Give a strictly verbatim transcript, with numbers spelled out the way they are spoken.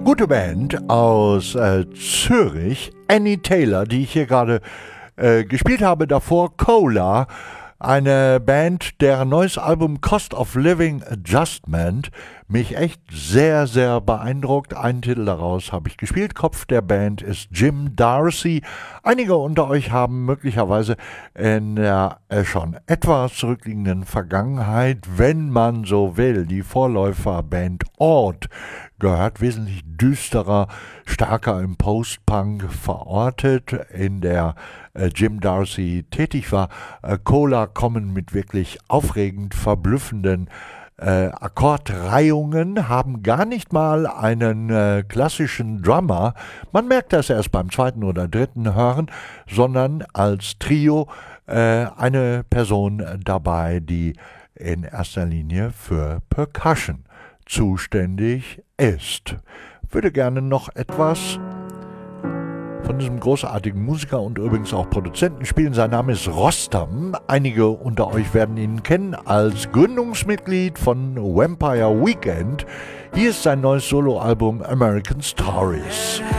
gute Band aus äh, Zürich, Annie Taylor, die ich hier gerade äh, gespielt habe, davor Cola, eine Band, deren neues Album Cost of Living Adjustment mich echt sehr, sehr beeindruckt. Einen Titel daraus habe ich gespielt. Kopf der Band ist Jim Darcy. Einige unter euch haben möglicherweise in der äh, schon etwas zurückliegenden Vergangenheit, wenn man so will, die Vorläuferband Odd gehört, wesentlich düsterer, stärker im Post-Punk verortet, in der äh, Jim Darcy tätig war. Äh, Cola kommen mit wirklich aufregend verblüffenden äh, Akkordreihungen, haben gar nicht mal einen äh, klassischen Drummer. Man merkt das erst beim zweiten oder dritten Hören, sondern als Trio äh, eine Person dabei, die in erster Linie für Percussion zuständig ist. Würde gerne noch etwas von diesem großartigen Musiker und übrigens auch Produzenten spielen. Sein Name ist Rostam. Einige unter euch werden ihn kennen als Gründungsmitglied von Vampire Weekend. Hier ist sein neues Soloalbum American Stories.